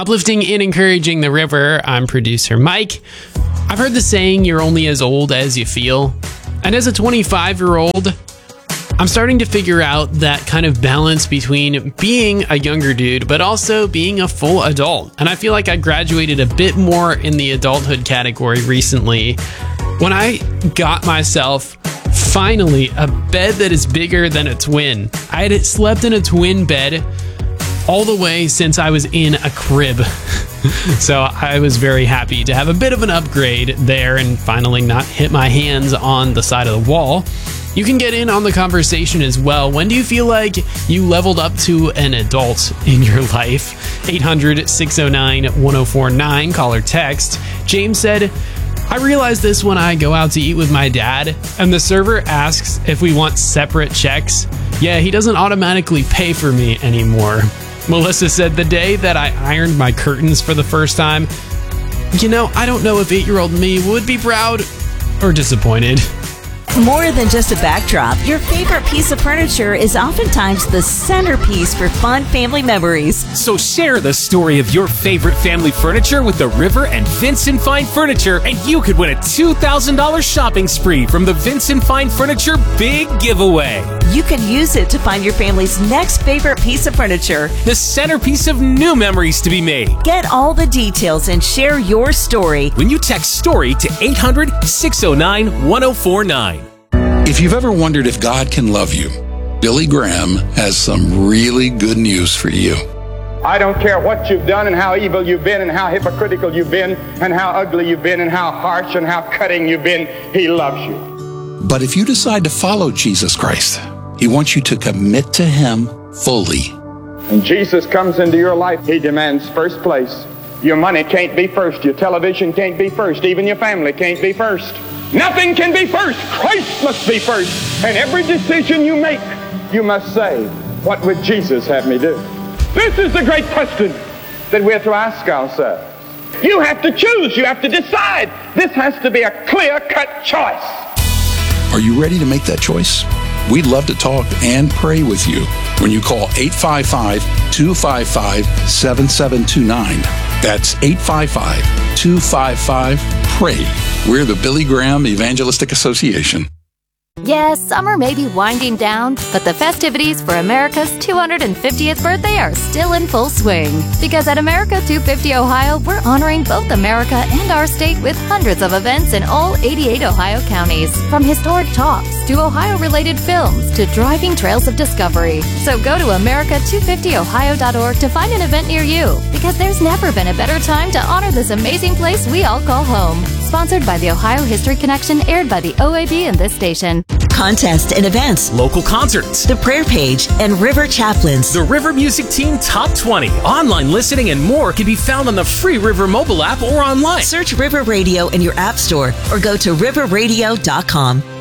Uplifting and encouraging the river, I'm producer Mike. I've heard the saying, you're only as old as you feel. And as a 25-year-old, I'm starting to figure out that kind of balance between being a younger dude, but also being a full adult. And I feel like I graduated a bit more in the adulthood category recently when I got myself, finally, a bed that is bigger than a twin. I had slept in a twin bed all the way since I was in a crib. So I was very happy to have a bit of an upgrade there and finally not hit my hands on the side of the wall. You can get in on the conversation as well. When do you feel like you leveled up to an adult in your life? 800-609-1049, call or text. James said, I realized this when I go out to eat with my dad, and the server asks if we want separate checks. Yeah, he doesn't automatically pay for me anymore. Melissa said, the day that I ironed my curtains for the first time, I don't know if 8-year-old me would be proud or disappointed. More than just a backdrop, your favorite piece of furniture is oftentimes the centerpiece for fun family memories. So share the story of your favorite family furniture with the River and Vincent Fine Furniture, and you could win a $2,000 shopping spree from the Vincent Fine Furniture Big Giveaway. You could use it to find your family's next favorite piece of furniture, the centerpiece of new memories to be made. Get all the details and share your story when you text STORY to 800-609-1049. If you've ever wondered if God can love you, Billy Graham has some really good news for you. I don't care what you've done and how evil you've been and how hypocritical you've been and how ugly you've been and how harsh and how cutting you've been. He loves you. But if you decide to follow Jesus Christ, He wants you to commit to Him fully. When Jesus comes into your life, He demands first place. Your money can't be first. Your television can't be first. Even your family can't be first. Nothing can be first. Christ must be first. And every decision you make, you must say, what would Jesus have me do? This is the great question that we have to ask ourselves. You have to choose. You have to decide. This has to be a clear-cut choice. Are you ready to make that choice? We'd love to talk and pray with you when you call 855-255-7729. That's 855-255-PRAY. We're the Billy Graham Evangelistic Association. Yes, summer may be winding down, but the festivities for America's 250th birthday are still in full swing. Because at America 250 Ohio, we're honoring both America and our state with hundreds of events in all 88 Ohio counties. From historic talks to Ohio-related films to driving trails of discovery. So go to America250Ohio.org to find an event near you. Because there's never been a better time to honor this amazing place we all call home. Sponsored by the Ohio History Connection, aired by the OAB and this station. Contests and events, local concerts, the prayer page, and River Chaplains. The River Music Team Top 20. Online listening and more can be found on the free River mobile app or online. Search River Radio in your app store or go to riverradio.com.